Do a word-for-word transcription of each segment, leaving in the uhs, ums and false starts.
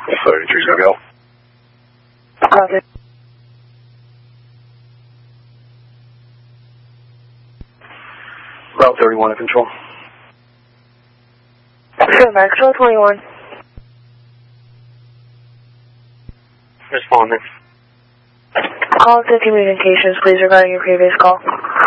thirty-three's gonna go. Copy. Route thirty-one in control. Sure, Maxwell twenty-one. Responding. Call to communications, please, regarding your previous call.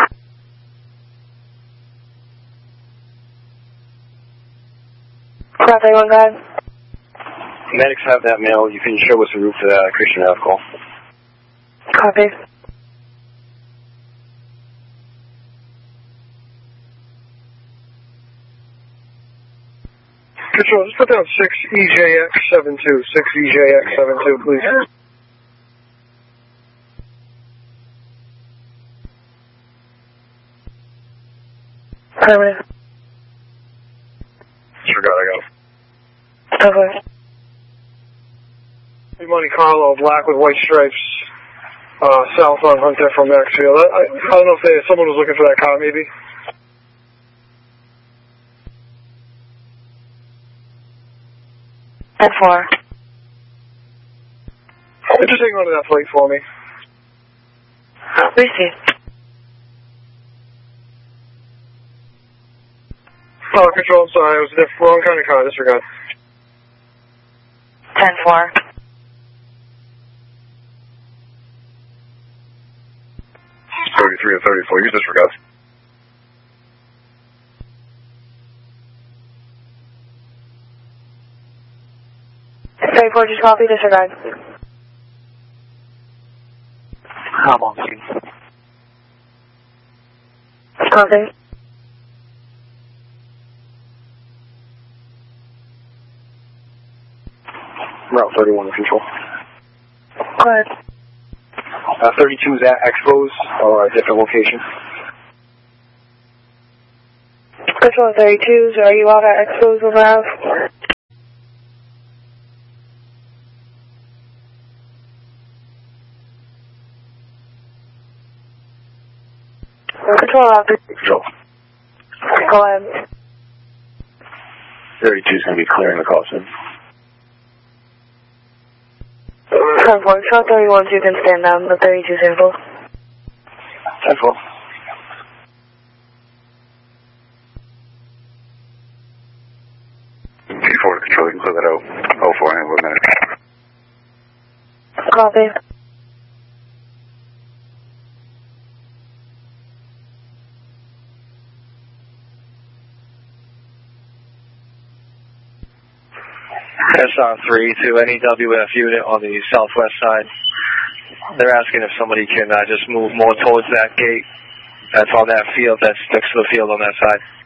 Route thirty-one, go ahead. Medics have that mail. You can show us the route for that Christian Ave call. Copy. Control, just put down six E J X seven two. six E J X seven two, please. Permanent. Disregard, I got him. Okay. Monte Carlo, black with white stripes, uh, south on Hunter from Maxfield. I, I, I don't know if they, someone was looking for that car, maybe. ten four. Just hang on to that plate for me. Receive. Oh, Control, I'm sorry, it was the wrong kind of car, disregard. ten four. thirty-three and thirty-four, you disregard. thirty-four, just copy, disregard. I'm on scene. Copy. Route thirty-one in control. Go ahead. Uh, thirty-two is at Expos, or a different location. Control thirty-twos, are you out at Expos over Ave? Control after. Control. Go ahead. thirty-two is going to be clearing the crossing. ten four, shot thirty-one, so you can stand down the thirty-two sample. ten four. P four to control, you can clear that out. oh four, hang on a minute. Copy. S R three to N E W F unit on the southwest side. They're asking if somebody can uh, just move more towards that gate that's on that field, that's next to the field on that side.